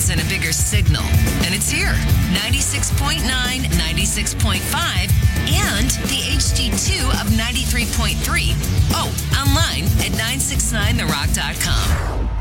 hits and a bigger signal. And it's here. 96.9, 96.5, and the HD2 of 93.3. Oh, online at 969therock.com.